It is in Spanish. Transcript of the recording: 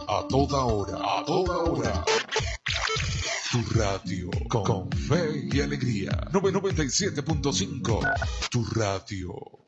a toda hora, a toda hora. Tu radio, con fe y alegría. 97.5. Tu radio.